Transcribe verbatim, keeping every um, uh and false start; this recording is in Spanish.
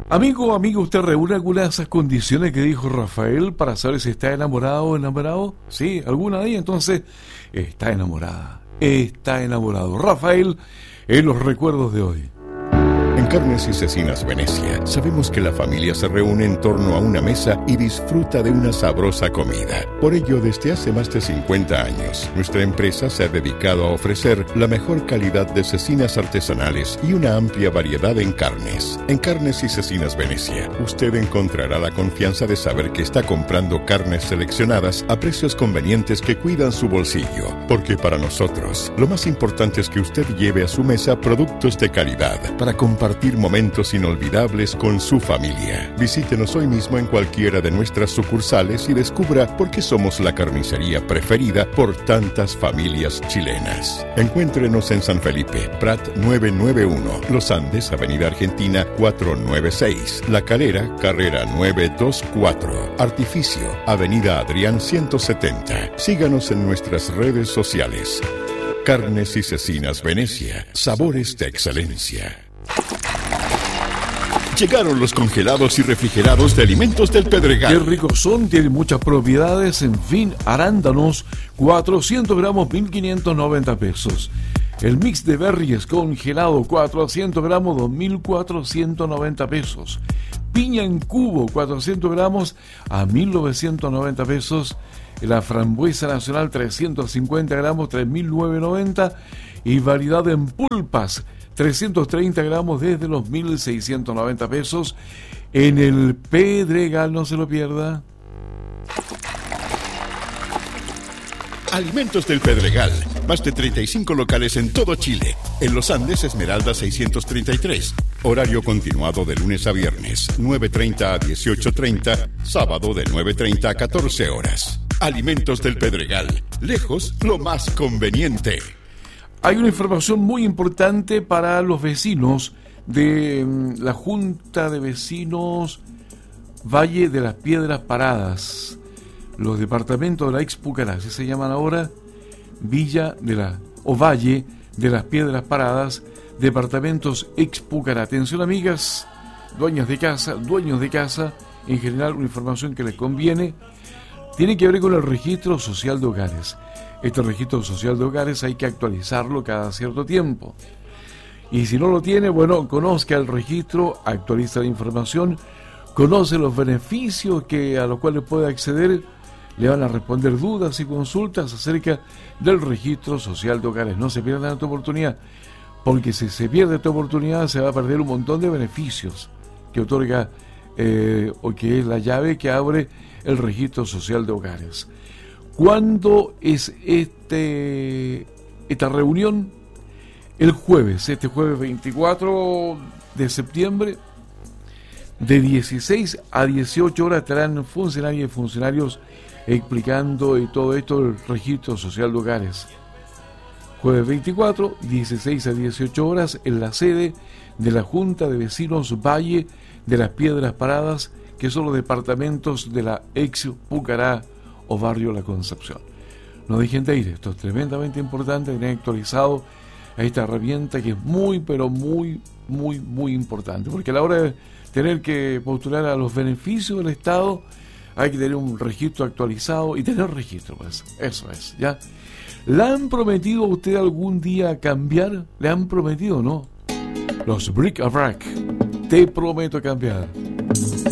Amigo, amigo, ¿usted reúne alguna de esas condiciones que dijo Rafael para saber si está enamorado o enamorado? Sí, alguna de ellas. Entonces, está enamorada, está enamorado. Rafael, en los recuerdos de hoy. En Carnes y Cecinas Venecia, sabemos que la familia se reúne en torno a una mesa y disfruta de una sabrosa comida. Por ello, desde hace más de cincuenta años, nuestra empresa se ha dedicado a ofrecer la mejor calidad de cecinas artesanales y una amplia variedad en carnes. En Carnes y Cecinas Venecia, usted encontrará la confianza de saber que está comprando carnes seleccionadas a precios convenientes que cuidan su bolsillo. Porque para nosotros, lo más importante es que usted lleve a su mesa productos de calidad para compartir momentos inolvidables con su familia. Visítenos hoy mismo en cualquiera de nuestras sucursales y descubra por qué somos la carnicería preferida por tantas familias chilenas. Encuéntrenos en San Felipe, Prat novecientos noventa y uno, Los Andes, Avenida Argentina cuatrocientos noventa y seis, La Calera, Carrera novecientos veinticuatro, Artificio, Avenida Adrián ciento setenta. Síganos en nuestras redes sociales. Carnes y Cecinas Venecia, sabores de excelencia. Llegaron los congelados y refrigerados de Alimentos del Pedregal. Qué ricos son, tienen muchas propiedades. En fin, arándanos, cuatrocientos gramos, mil quinientos noventa pesos. El mix de berries congelado, cuatrocientos gramos, dos mil cuatrocientos noventa pesos. Piña en cubo, cuatrocientos gramos, a mil novecientos noventa pesos. La frambuesa nacional, trescientos cincuenta gramos, tres mil novecientos noventa. Y variedad en pulpas, trescientos treinta gramos desde los mil seiscientos noventa pesos en el Pedregal, no se lo pierda. Alimentos del Pedregal, más de treinta y cinco locales en todo Chile. En Los Andes, Esmeralda seiscientos treinta y tres. Horario continuado de lunes a viernes, nueve treinta a dieciocho treinta, sábado de nueve treinta a catorce horas. Alimentos del Pedregal, lejos lo más conveniente. Hay una información muy importante para los vecinos de la Junta de Vecinos Valle de las Piedras Paradas. Los departamentos de la ex Pucará, así se llaman ahora, Villa de la, o Valle de las Piedras Paradas, departamentos ex Pucará. Atención, amigas, dueñas de casa, dueños de casa, en general una información que les conviene, tiene que ver con el registro social de hogares. Este registro social de hogares hay que actualizarlo cada cierto tiempo. Y si no lo tiene, bueno, conozca el registro, actualiza la información, conoce los beneficios que, a los cuales puede acceder, le van a responder dudas y consultas acerca del registro social de hogares. No se pierdan esta oportunidad, porque si se pierde esta oportunidad se va a perder un montón de beneficios que otorga eh, o que es la llave que abre el registro social de hogares. ¿Cuándo es este esta reunión? El jueves, este jueves veinticuatro de septiembre, de dieciséis a dieciocho horas estarán funcionarios y funcionarios explicando y todo esto del registro social de hogares. Jueves veinticuatro, dieciséis a dieciocho horas, en la sede de la Junta de Vecinos Valle de las Piedras Paradas, que son los departamentos de la ex Pucará o barrio La Concepción. No dejen de ir, esto es tremendamente importante, tener actualizado a esta herramienta que es muy, pero muy, muy, muy importante, porque a la hora de tener que postular a los beneficios del Estado, hay que tener un registro actualizado y tener registro, pues, eso es, ¿ya? ¿Le han prometido a usted algún día cambiar? ¿Le han prometido o no? Los Bric a Brac, te prometo cambiar.